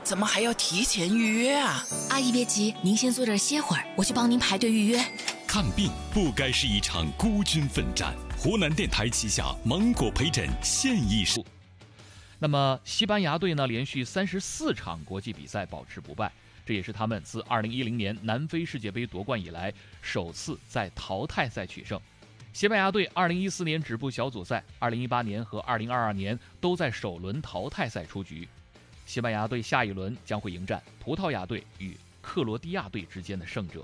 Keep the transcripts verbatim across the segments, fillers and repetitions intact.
怎么还要提前预约啊？ 阿姨别急，您先坐这儿歇会儿，我去帮您排队预约。 看病不该是一场孤军奋战。湖南电台旗下芒果陪诊现已上。 那么西班牙队呢，连续三十四场国际比赛保持不败，这也是他们自二零一零年南非世界杯夺冠以来首次在淘汰赛取胜。西班牙队二零一四年止步小组赛，二零一八年和二零二二年都在首轮淘汰赛出局。西班牙队下一轮将会迎战葡萄牙队与克罗地亚队之间的胜者。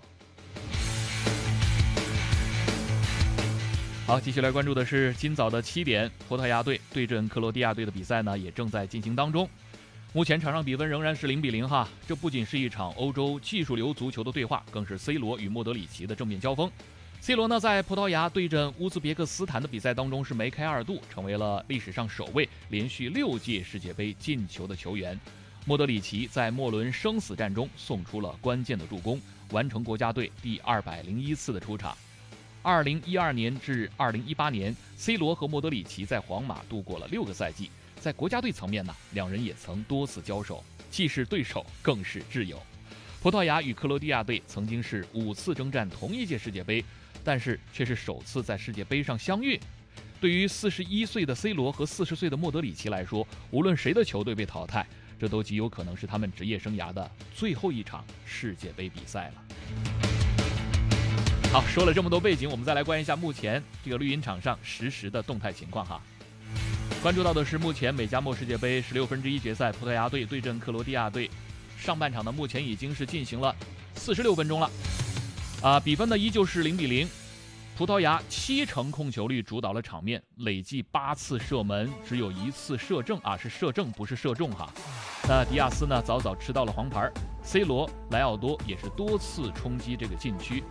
好，继续来关注的是今早的七点，葡萄牙队对阵克罗地亚队的比赛呢，也正在进行当中。目前场上比分仍然是零比零哈，这不仅是一场欧洲技术流足球的对话，更是 C 罗与莫德里奇的正面交锋。C 罗呢，在葡萄牙对阵乌兹别克斯坦的比赛当中是梅开二度，成为了历史上首位连续六届世界杯进球的球员。莫德里奇在末轮生死战中送出了关键的助攻，完成国家队第二百零一次的出场。二零一二年至二零一八年 ，C 罗和莫德里奇在皇马度过了六个赛季。在国家队层面呢，两人也曾多次交手，既是对手，更是挚友。葡萄牙与克罗地亚队曾经是五次征战同一届世界杯，但是却是首次在世界杯上相遇。对于四十一岁的 C 罗和四十岁的莫德里奇来说，无论谁的球队被淘汰，这都极有可能是他们职业生涯的最后一场世界杯比赛了。好，说了这么多背景，我们再来关心一下目前这个绿茵场上实时的动态情况哈。关注到的是目前美加墨世界杯十六分之一决赛，葡萄牙队对阵克罗地亚队，上半场呢目前已经是进行了四十六分钟了，啊，比分呢依旧是零比零，葡萄牙七成控球率主导了场面，累计八次射门，只有一次射正啊，是射正不是射中哈。那迪亚斯呢早早吃到了黄牌 ，C 罗、莱奥多也是多次冲击这个禁区。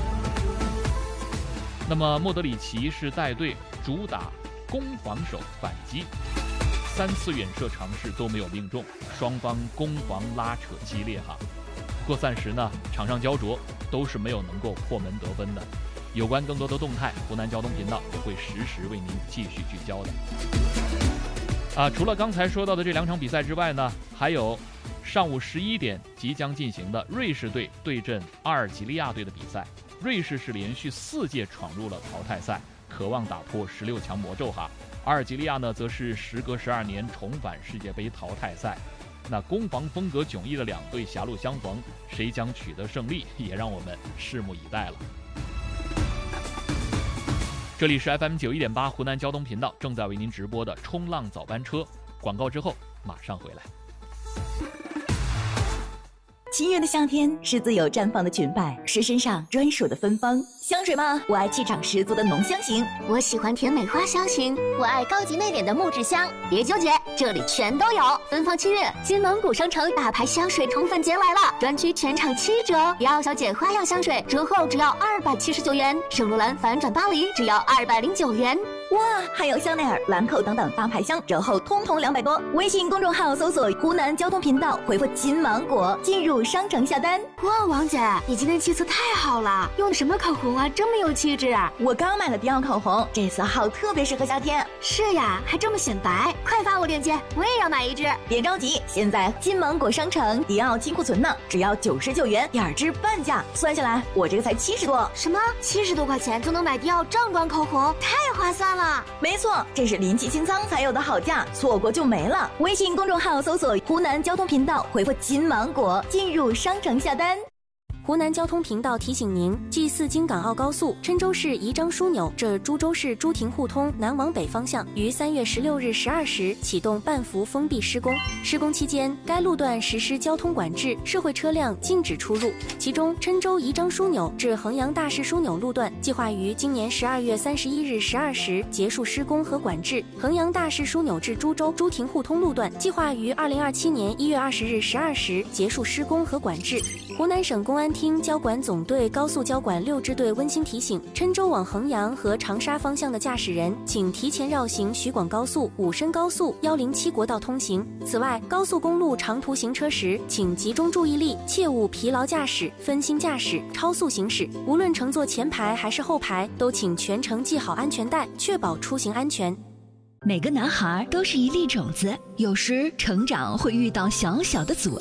那么莫德里奇是带队主打攻防守反击，三次远射尝试都没有命中，双方攻防拉扯激烈哈。不过暂时呢，场上焦灼都是没有能够破门得分的。有关更多的动态，湖南交通频道也会实时为您继续聚焦的。啊，除了刚才说到的这两场比赛之外呢，还有上午十一点即将进行的瑞士队对阵阿尔及利亚队的比赛。瑞士是连续四届闯入了淘汰赛，渴望打破十六强魔咒哈。阿尔及利亚呢，则是时隔十二年重返世界杯淘汰赛。那攻防风格迥异的两队狭路相逢，谁将取得胜利，也让我们拭目以待了。这里是 F M 九一点八湖南交通频道正在为您直播的冲浪早班车，广告之后马上回来。 七月的夏天是自由绽放的裙摆，是身上专属的芬芳。香水吗？我爱气场十足的浓香型， 我喜欢甜美花香型，我爱高级内敛的木质香。别纠结，这里全都有。芬芳七月，金芒谷商城大牌香水宠粉节来了，专区全场七折。迪奥小姐花样香水折后只要二百七十九元，圣罗兰反转巴黎只要二百零九元。 哇，还有香奈儿、兰蔻等等大牌香折后通通两百多。微信公众号搜索湖南交通频道，回复金芒果进入商城下单。 哇，王姐，你今天气色太好了，用的什么口红啊，这么有气质啊！ 我刚买了迪奥口红，这色号特别适合夏天。 是呀，还这么显白，快发我链接，我也要买一支。 别着急，现在金芒果商城迪奥清库存呢，只要九十九元，点儿支半价，算下来我这个才七十多。 什么？七十多块钱就能买迪奥正装口红，太划算了！ 没错，这是临期清仓才有的好价，错过就没了。微信公众号搜索湖南交通频道，回复金芒果进入商城下单。 湖南交通频道提醒您：继四京港澳高速郴州市宜章枢纽至株洲市朱亭互通南往北方向于三月十六日十二时启动半幅封闭施工。施工期间，该路段实施交通管制，社会车辆禁止出入。其中，郴州宜章枢纽至衡阳大市枢纽路段计划于今年十二月三十一日十二时结束施工和管制；衡阳大市枢纽至株洲朱亭互通路段计划于二零二七年一月二十日十二时结束施工和管制。湖南省公安厅交管总队高速交管六支队温馨提醒：郴州往衡阳和长沙方向的驾驶人，请提前绕行徐广高速、武深高速、一零七国道通行。此外，高速公路长途行车时，请集中注意力，切勿疲劳驾驶、分心驾驶、超速行驶。无论乘坐前排还是后排，都请全程系好安全带，确保出行安全。 每个男孩都是一粒种子，有时成长会遇到小小的阻